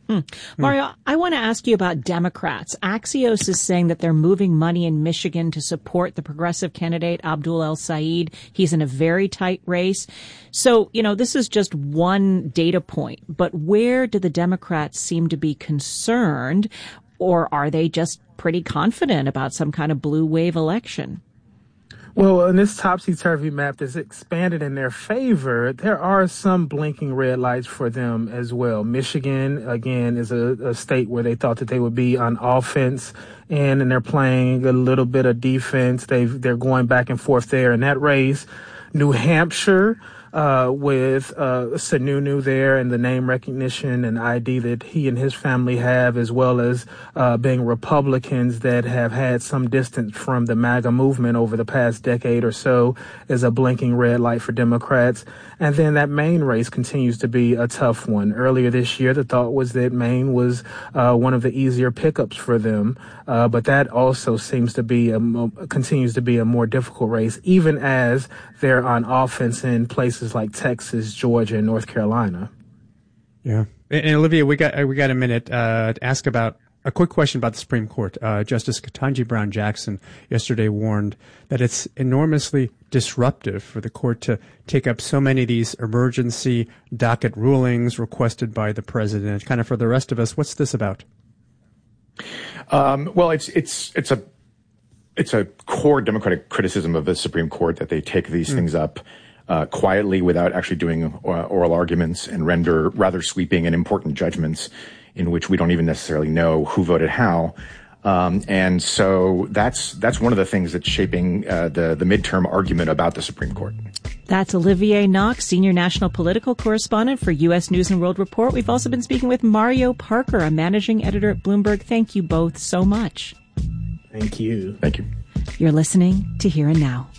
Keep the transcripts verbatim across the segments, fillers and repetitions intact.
Hmm. Mario, I want to ask you about Democrats. Axios is saying that they're moving money in Michigan to support the progressive candidate, Abdul El-Sayed. He's in a very tight race. So, you know, this is just one data point. But where do the Democrats seem to be concerned? Or are they just pretty confident about some kind of blue wave election? Well, in this topsy-turvy map that's expanded in their favor, there are some blinking red lights for them as well. Michigan, again, is a, a state where they thought that they would be on offense, and, and they're playing a little bit of defense. They've, they're going back and forth there in that race. New Hampshire, uh, with uh, Sununu there and the name recognition and I D that he and his family have, as well as uh, being Republicans that have had some distance from the MAGA movement over the past decade or so, is a blinking red light for Democrats. And then that Maine race continues to be a tough one. Earlier this year, the thought was that Maine was uh, one of the easier pickups for them, uh, but that also seems to be a, continues to be a more difficult race, even as they're on offense in places like Texas, Georgia, and North Carolina. Yeah. And, and Olivia, we got we got a minute uh, to ask about a quick question about the Supreme Court. Uh, Justice Ketanji Brown Jackson yesterday warned that it's enormously disruptive for the court to take up so many of these emergency docket rulings requested by the president. Kind of for the rest of us, what's this about? Um, well, it's it's it's a it's a core Democratic criticism of the Supreme Court that they take these mm. things up Uh, quietly without actually doing uh, oral arguments and render rather sweeping and important judgments in which we don't even necessarily know who voted how. Um, and so that's that's one of the things that's shaping uh, the, the midterm argument about the Supreme Court. That's Olivier Knox, Senior National Political Correspondent for U S News and World Report. We've also been speaking with Mario Parker, a Managing Editor at Bloomberg. Thank you both so much. Thank you. Thank you. You're listening to Here and Now.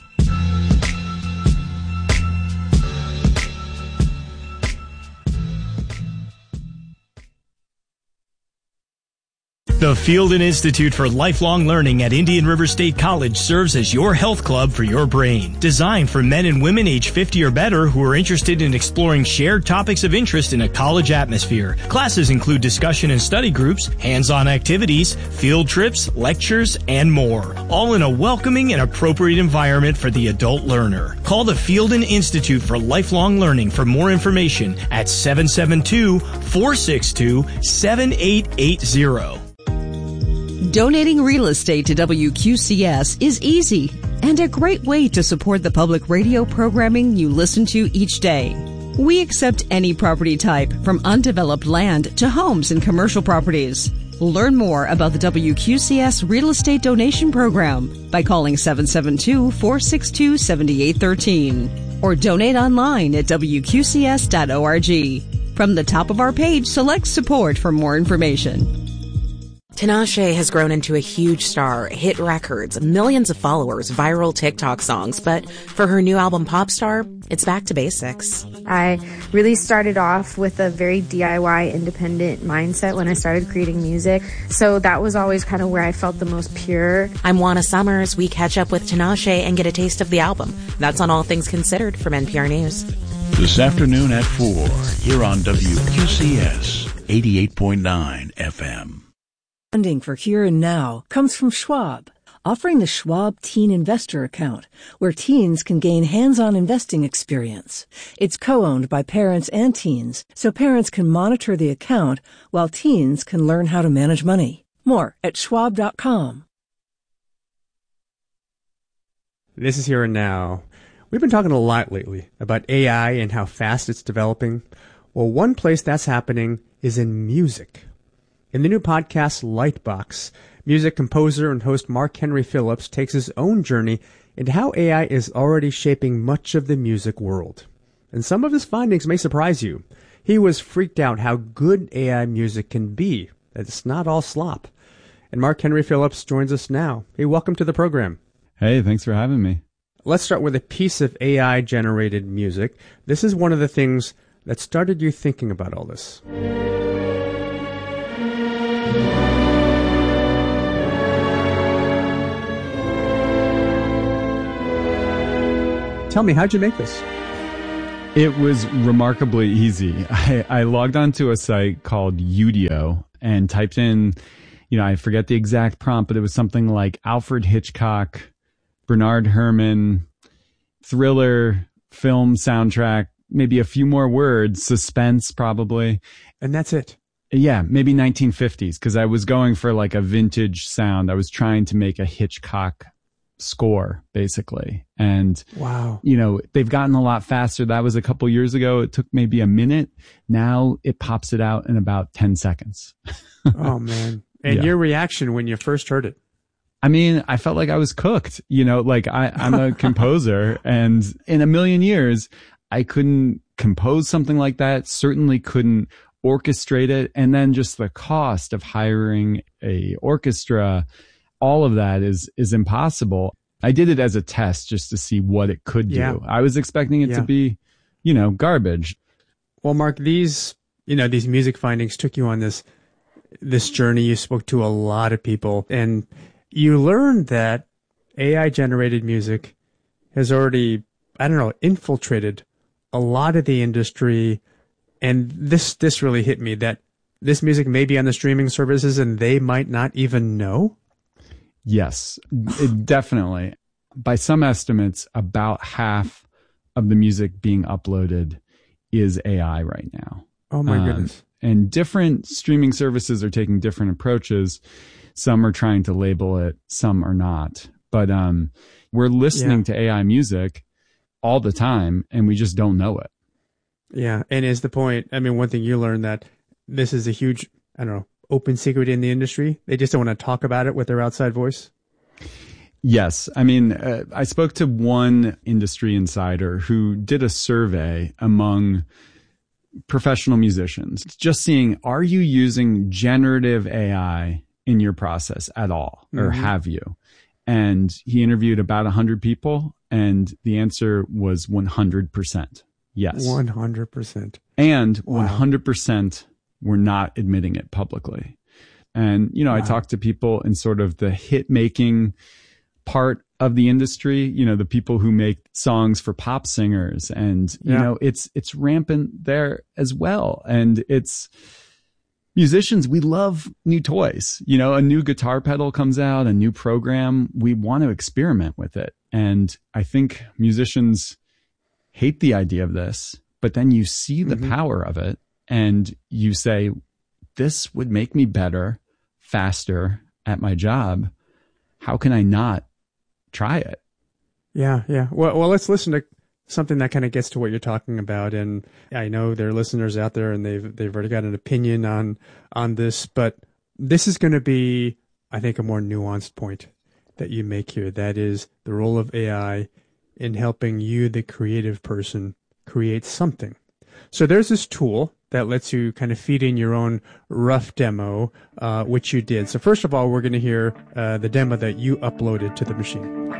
The Fielden Institute for Lifelong Learning at Indian River State College serves as your health club for your brain. Designed for men and women age fifty or better who are interested in exploring shared topics of interest in a college atmosphere. Classes include discussion and study groups, hands-on activities, field trips, lectures, and more. All in a welcoming and appropriate environment for the adult learner. Call the Fielden Institute for Lifelong Learning for more information at seven seven two, four six two, seven eight eight zero. Donating real estate to W Q C S is easy and a great way to support the public radio programming you listen to each day. We accept any property type, from undeveloped land to homes and commercial properties. Learn more about the W Q C S Real Estate Donation Program by calling seven seven two, four six two, seven eight one three or donate online at W Q C S dot org. From the top of our page, select support for more information. Tinashe has grown into a huge star, hit records, millions of followers, viral TikTok songs, but for her new album Popstar, it's back to basics. I really started off with a very D I Y independent mindset when I started creating music, so that was always kind of where I felt the most pure. I'm Juana Summers. We catch up with Tinashe and get a taste of the album. That's on All Things Considered from N P R News. This afternoon at four, here on W Q C S eighty-eight point nine F M. Funding for Here and Now comes from Schwab, offering the Schwab Teen Investor Account, where teens can gain hands-on investing experience. It's co-owned by parents and teens, so parents can monitor the account while teens can learn how to manage money. More at schwab dot com. This is Here and Now. We've been talking a lot lately about A I and how fast it's developing. Well, one place that's happening is in music. In the new podcast, Lightbox, music composer and host Mark Henry Phillips takes his own journey into how A I is already shaping much of the music world. And some of his findings may surprise you. He was freaked out how good A I music can be, that it's not all slop. And Mark Henry Phillips joins us now. Hey, welcome to the program. Hey, thanks for having me. Let's start with a piece of A I-generated music. This is one of the things that started you thinking about all this. Tell me, how'd you make this? It was remarkably easy. I, I logged onto a site called Udio and typed in, you know, I forget the exact prompt, but it was something like Alfred Hitchcock, Bernard Herrmann, thriller, film soundtrack, maybe a few more words, suspense probably. And that's it. Yeah, maybe nineteen fifties, because I was going for like a vintage sound. I was trying to make a Hitchcock score, basically. And, wow, you know, they've gotten a lot faster. That was a couple years ago. It took maybe a minute. Now it pops it out in about ten seconds. Oh, man. And yeah. Your reaction when you first heard it? I mean, I felt like I was cooked, you know, like I, I'm a composer, and in a million years, I couldn't compose something like that, certainly couldn't orchestrate it. And then just the cost of hiring a orchestra, all of that is, is impossible. I did it as a test just to see what it could yeah. do. I was expecting it yeah. to be, you know, garbage. Well, Mark, these, you know, these music findings took you on this, this journey. You spoke to a lot of people, and you learned that A I generated music has already, I don't know, infiltrated a lot of the industry. And this, this really hit me, that this music may be on the streaming services and they might not even know. Yes, it, definitely. By some estimates, about half of the music being uploaded is A I right now. Oh my um, goodness. And different streaming services are taking different approaches. Some are trying to label it, some are not. But um, we're listening yeah. to A I music all the time, and we just don't know it. Yeah, and is the point, I mean, one thing you learned, that this is a huge, I don't know, open secret in the industry. They just don't want to talk about it with their outside voice. Yes. I mean, uh, I spoke to one industry insider who did a survey among professional musicians, just seeing, are you using generative A I in your process at all, or mm-hmm. have you? And he interviewed about one hundred people, and the answer was one hundred percent. Yes. one hundred percent. And wow. one hundred percent were not admitting it publicly. And, you know, wow. I talked to people in sort of the hit making part of the industry, you know, the people who make songs for pop singers, and, you yeah. know, it's, it's rampant there as well. And it's, musicians, we love new toys. You know, a new guitar pedal comes out, a new program, we want to experiment with it. And I think musicians hate the idea of this, but then you see the mm-hmm. power of it and you say, this would make me better, faster at my job. How can I not try it? Yeah, yeah. Well, well, let's listen to something that kind of gets to what you're talking about. And I know there are listeners out there, and they've they've already got an opinion on on this, but this is going to be, I think, a more nuanced point that you make here. That is the role of A I in helping you, the creative person, create something. So there's this tool that lets you kind of feed in your own rough demo, uh, which you did. So first of all, we're going to hear uh, the demo that you uploaded to the machine.